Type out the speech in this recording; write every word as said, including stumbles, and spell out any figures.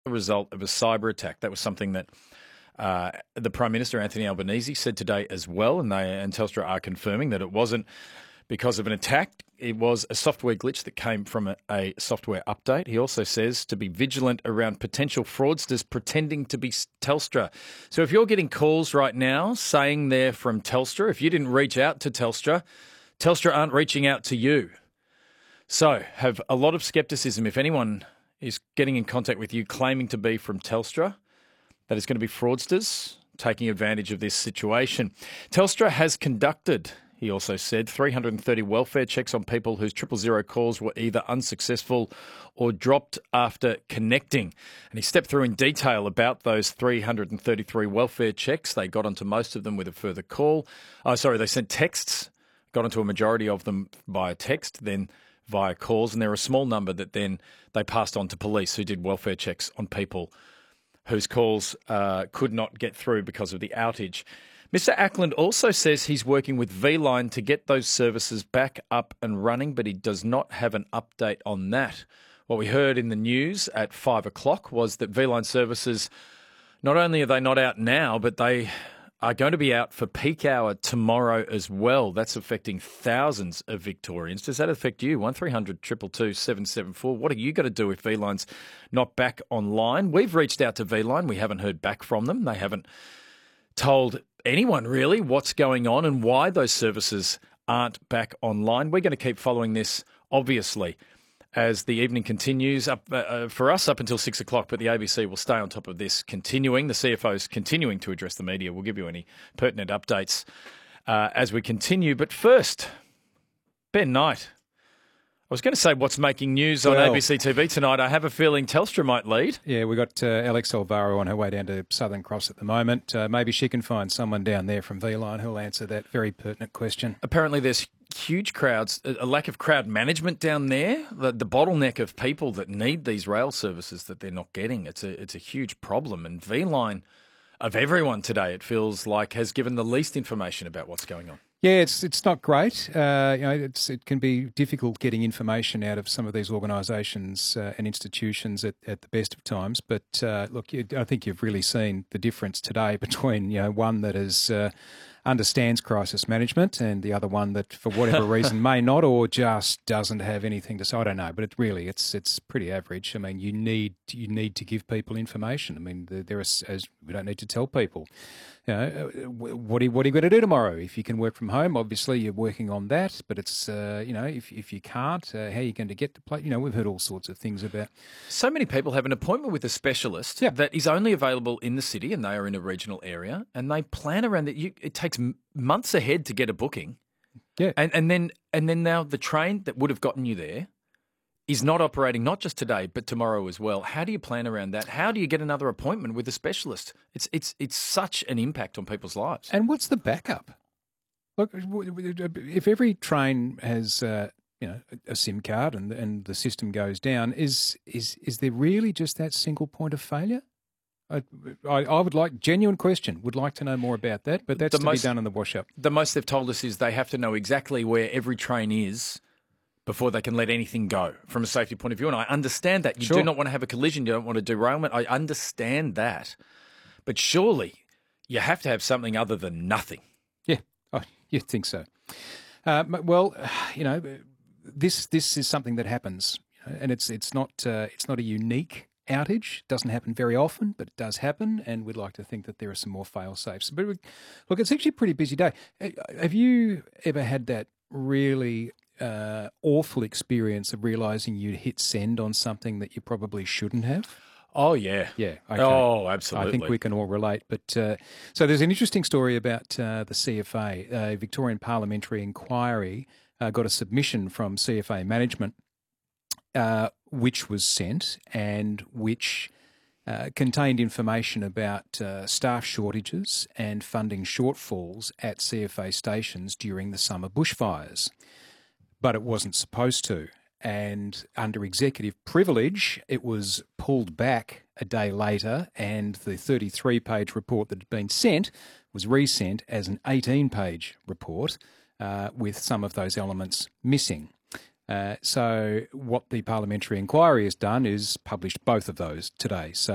the result of a cyber attack. That was something that uh, the Prime Minister, Anthony Albanese, said today as well, and they and Telstra are confirming that it wasn't because of an attack. It was a software glitch that came from a, a software update. He also says to be vigilant around potential fraudsters pretending to be Telstra. So if you're getting calls right now saying they're from Telstra, if you didn't reach out to Telstra, Telstra aren't reaching out to you. So have a lot of scepticism. If anyone is getting in contact with you claiming to be from Telstra, that is going to be fraudsters taking advantage of this situation. Telstra has conducted, he also said, three hundred thirty welfare checks on people whose triple zero calls were either unsuccessful or dropped after connecting. And he stepped through in detail about those three hundred thirty-three welfare checks. They got onto most of them with a further call. Oh, sorry, they sent texts, got onto a majority of them via text, then via calls, and there were a small number that then they passed on to police who did welfare checks on people whose calls uh, could not get through because of the outage. Mister Ackland also says he's working with V-Line to get those services back up and running, but he does not have an update on that. What we heard in the news at five o'clock was that V-Line services, not only are they not out now, but they are going to be out for peak hour tomorrow as well. That's affecting thousands of Victorians. Does that affect you? one three hundred two two two seven seven four. What are you going to do if V-Line's not back online? We've reached out to V-Line. We haven't heard back from them. They haven't told anyone really what's going on and why those services aren't back online. We're going to keep following this, obviously, as the evening continues up uh, for us up until six o'clock, but the A B C will stay on top of this continuing. The C F O is continuing to address the media. We'll give you any pertinent updates uh, as we continue. But first, Ben Knight. I was going to say what's making news on well, A B C T V tonight. I have a feeling Telstra might lead. Yeah, we've got uh, Alex Alvaro on her way down to Southern Cross at the moment. Uh, maybe she can find someone down there from V-Line who'll answer that very pertinent question. Apparently there's huge crowds, a lack of crowd management down there, the, the bottleneck of people that need these rail services that they're not getting. It's a, it's a huge problem. And V-Line, of everyone today, it feels like, has given the least information about what's going on. Yeah, it's it's not great. Uh, you know, it's it can be difficult getting information out of some of these organisations uh, and institutions at, at the best of times. But uh, look, you, I think you've really seen the difference today between you know one that is uh, understands crisis management and the other one that, for whatever reason, may not or just doesn't have anything to say. I don't know, but it really it's it's pretty average. I mean, you need you need to give people information. I mean, there, there is as we don't need to tell people. You know, what are you, what are you going to do tomorrow? If you can work from home, obviously you're working on that. But it's uh, you know, if if you can't, uh, how are you going to get to play? You know, we've heard all sorts of things about. So many people have an appointment with a specialist yeah. that is only available in the city, and they are in a regional area, and they plan around that. You, it takes months ahead to get a booking. Yeah, and and then and then now the train that would have gotten you there is not operating, not just today, but tomorrow as well. How do you plan around that? How do you get another appointment with a specialist? It's it's it's such an impact on people's lives. And what's the backup? Look, if every train has uh, you know a SIM card and and the system goes down, is is is there really just that single point of failure? I, I, I would like, genuine question, would like to know more about that, but that's the to most, be done in the wash-up. The most they've told us is they have to know exactly where every train is before they can let anything go from a safety point of view. And I understand that. You sure. do not want to have a collision. You don't want a derailment. I understand that. But surely you have to have something other than nothing. Yeah, oh, you'd think so. Uh, well, you know, this this is something that happens, you know, and it's it's not uh, it's not a unique outage. It doesn't happen very often, but it does happen, and we'd like to think that there are some more fail-safes. But look, it's actually a pretty busy day. Have you ever had that really uh, awful experience of realising you'd hit send on something that you probably shouldn't have? Oh, yeah. Yeah. Okay. Oh, absolutely. I think we can all relate. But uh, so there's an interesting story about uh, the C F A. A Victorian Parliamentary Inquiry uh, got a submission from C F A management uh, which was sent and which uh, contained information about uh, staff shortages and funding shortfalls at C F A stations during the summer bushfires. But it wasn't supposed to. And under executive privilege, it was pulled back a day later, and the thirty-three page report that had been sent was resent as an eighteen page report uh, with some of those elements missing. Uh, so what the Parliamentary Inquiry has done is published both of those today. So